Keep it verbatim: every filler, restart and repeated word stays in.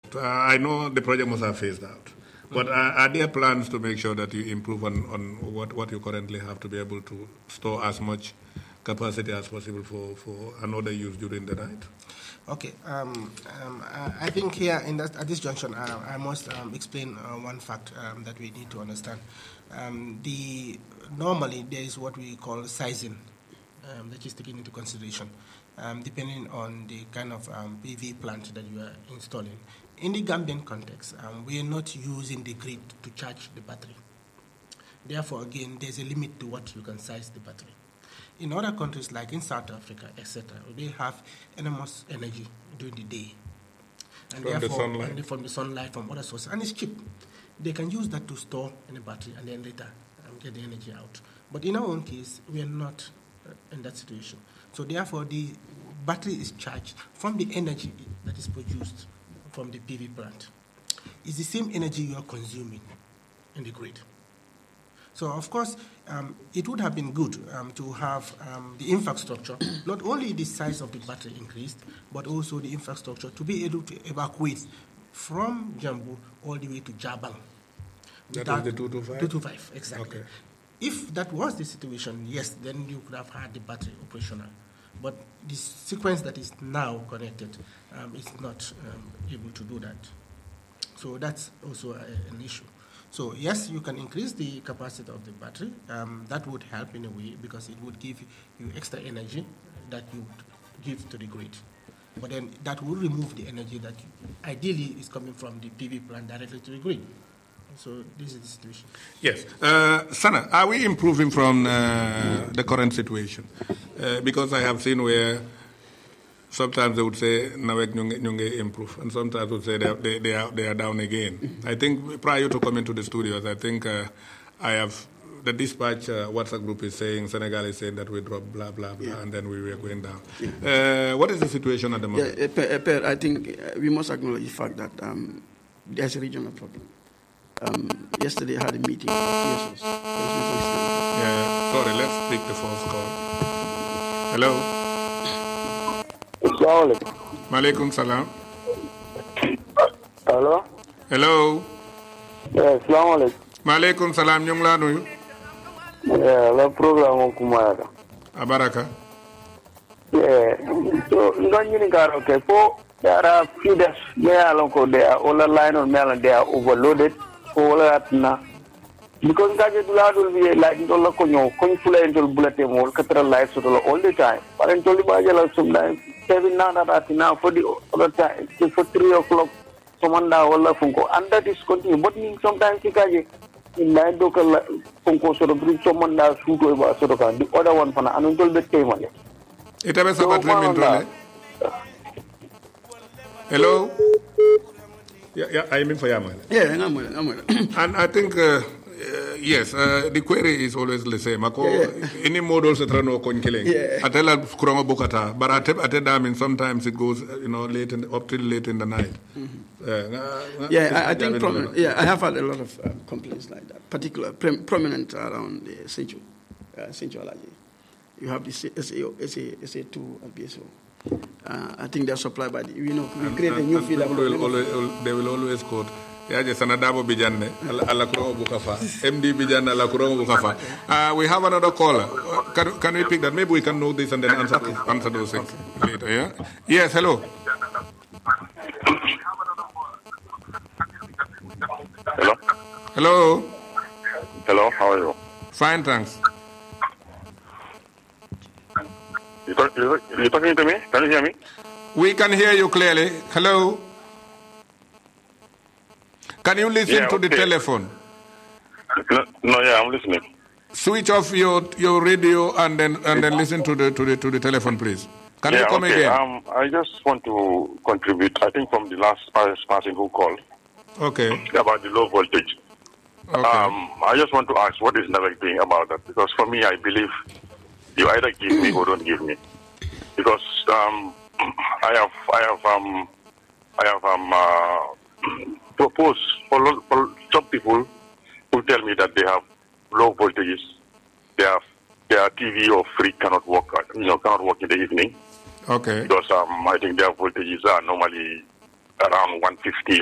Uh, I know the project must have phased out. But mm-hmm. are, are there plans to make sure that you improve on, on what, what you currently have to be able to store as much capacity as possible for, for another use during the night? Okay. Um, um, I think here in that, at this junction, uh, I must um, explain uh, one fact um, that we need to understand. Um, the normally there is what we call sizing, um, that is taken into consideration, um, depending on the kind of um, P V plant that you are installing. In the Gambian context, um, we are not using the grid to charge the battery. Therefore, again, there's a limit to what you can size the battery. In other countries, like in South Africa, et cetera, they have enormous energy during the day. And from therefore, the sunlight? And from the sunlight, from other sources. And it's cheap. They can use that to store in a battery and then later um, get the energy out. But in our own case, we are not uh, in that situation. So therefore, the battery is charged from the energy that is produced from the P V plant. It's the same energy you are consuming in the grid. So, of course, um, it would have been good um, to have um, the infrastructure, not only the size of the battery increased, but also the infrastructure to be able to evacuate from Jambu all the way to Jabang. That is the two two five? two two five, exactly. Okay. If that was the situation, yes, then you could have had the battery operational. But the sequence that is now connected um, is not um, able to do that. So that's also a, an issue. So yes, you can increase the capacity of the battery. Um, that would help in a way because it would give you extra energy that you would give to the grid. But then that will remove the energy that ideally is coming from the P V plant directly to the grid. So this is the situation. Yes. Uh, Sana, are we improving from uh, the current situation? Uh, because I have seen where sometimes they would say, Nawek Nyunge improve, and sometimes they would say they, they, they, are, they are down again. Mm-hmm. I think prior to coming to the studios, I think uh, I have, the dispatch uh, WhatsApp group is saying, Senegal is saying that we dropped blah, blah, blah, yeah. and then we were going down. Yeah. Uh, what is the situation at the moment? Yeah, per, per, I think we must acknowledge the fact that um, there's a regional problem. Um, yesterday I had a meeting with T S S. Yeah, sorry, let's take the first call. Hello? Assalamualaikum. Malaikum salam. Hello? Hello? Yeah, assalamualaikum. Malaikum salam, nyong la nuyu. Yeah, la program kumara. Abaraka. Yeah, so ngon yini karo ke po there are feeders there along there all line on mel they are overloaded all at na because gaje dula dul bi like ndol ko ñoo ko fula ndol bulate mo katra live so all the time but ndol ba jala sometimes seven nana that now for the other time for three o'clock somanda wala funko and that is continue but sometimes gaje in nine local funko so bring somanda suto ba so kan the other one fana and ndol be temale itabe sabatri min hello. Yeah, yeah, I mean for Yamal. Yeah, I'm with, I'm with. And I think, uh, uh, yes, uh, the query is always the same. Ako, yeah, yeah. Any models that run no killing. Yeah. I tell her kurama bukata, but I tell I tell them sometimes it goes, you know, late in, up till late in the night. Mm-hmm. Uh, yeah, I, I think prominent, yeah, I have had a lot of uh, complaints like that, particular prom- prominent around the Central, uh, Central Allergy. You have the S A O, S A, S A two and B S O. Uh, I think they're supplied by the, you know, we create a new field. Will always, they will always quote, yeah, just another Bijanne, ala Kurongo Bukafa, M D Bijan, ala Kurongo Bukafa. Uh, we have another caller. Can, can we pick that? Maybe we can know this and then answer, answer those things later, yeah? Yes, hello. Hello? Hello? Hello, how are you? Fine, thanks. You talk, you, you talking to me? Can you hear me? We can hear you clearly. Hello? Can you listen yeah, to okay. the telephone? No, no, yeah, I'm listening. Switch off your your radio and then and then listen to the to the to the telephone, please. Can yeah, you come okay. again? Um, I just want to contribute. I think from the last person who called. Okay. About the low voltage. Okay. Um, I just want to ask, what is Navek doing about that? Because for me, I believe you either give me or don't give me. Because um, I have, I have, um, I have um, uh, proposed for, for some people who tell me that they have low voltages, they have their T V or fridge cannot work, you know, cannot work in the evening. Okay. Because um, I think their voltages are normally around one fifty